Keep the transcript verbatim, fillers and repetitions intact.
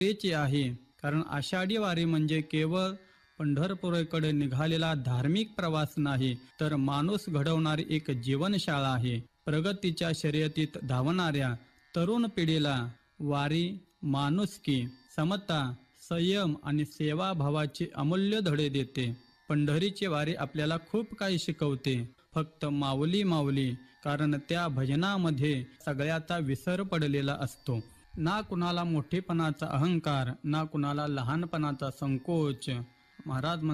गरजेचे आहे. कारण आषाढी वारी म्हणजे केवळ पंढरपूरकडे निघालेला धार्मिक प्रवास नाही, तर माणूस घडवणारी एक जीवनशाळा आहे. प्रगतीच्या शर्यतीत धावणाऱ्या तरुण पिढीला वारी माणुसकी, समता, संयम आणि सेवाभावाचे अमूल्य धडे देते. पंढरीची वारी आपल्याला खूप काही शिकवते. फक्त माऊली माऊली, कारण त्या भजनामध्ये सगळ्याचा विसर पडलेला असतो. ना कुणाला मोठेपणाचा अहंकार, ना कुणाला लहानपणाचा संकोच. महाराज